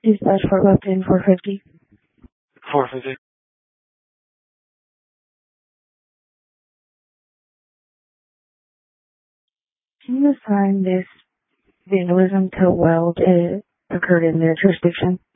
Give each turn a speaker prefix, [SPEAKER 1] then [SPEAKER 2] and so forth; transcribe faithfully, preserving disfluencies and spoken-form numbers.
[SPEAKER 1] Is that for left in four fifty?
[SPEAKER 2] four fifty.
[SPEAKER 1] Can you assign this vandalism to Weld uh, occurred in their jurisdiction?